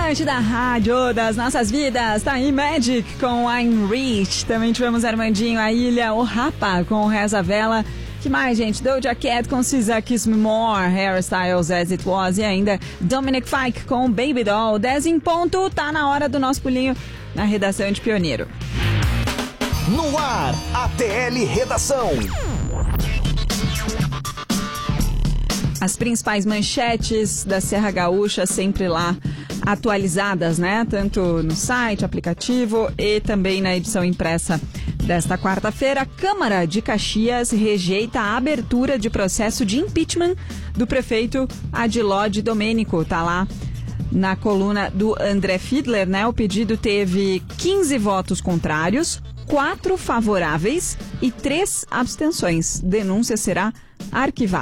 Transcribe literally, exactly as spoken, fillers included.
Atlântida, rádio das nossas vidas. Tá aí Magic com I'm Rich. Também tivemos Armandinho, A Ilha, O Rapa com Reza Vela. Que mais, gente? Doja Cat com S Z A Kiss Me More, Hairstyles As It Was e ainda Dominic Fike com Baby Doll. dez em ponto, tá na hora do nosso pulinho na redação de Pioneiro. No ar, A T L Redação. As principais manchetes da Serra Gaúcha sempre lá atualizadas, né? Tanto no site, aplicativo e também na edição impressa desta quarta-feira. A Câmara de Caxias rejeita a abertura de processo de impeachment do prefeito Adilode Domênico. Tá lá na coluna do André Fiedler, né? O pedido teve quinze votos contrários, quatro favoráveis e três abstenções. Denúncia será arquivada.